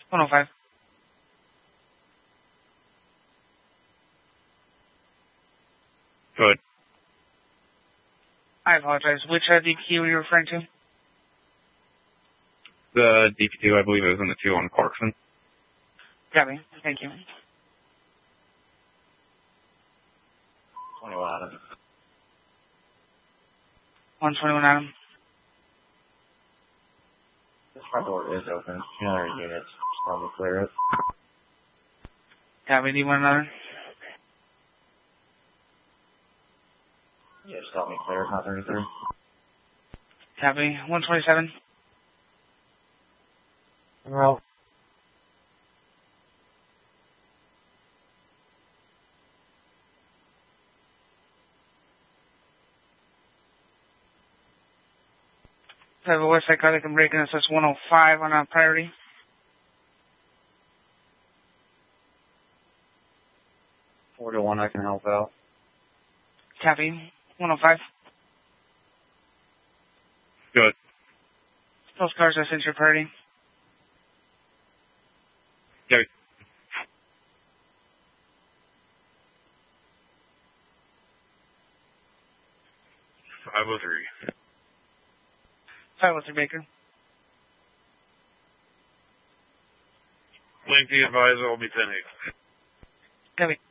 105. Good. I apologize. Which DPT were you referring to? The DP2, I believe it was in the 2 on Clarkson. Copy. Thank you. 21 Adam. 121 Adam. This front door is open. 200 units. Just help me clear it. Copy. Do you want another? Yeah, just help me clear it, not 33. Copy. 127. Well. I have a West Side cardiac and break in SS 105 on a priority. Four to 1, I can help out. Copy. 105. Good. Those cars are sent your priority. Copy. Five oh three. 503 Baker. Lengthy advisor will be 10-8. Copy.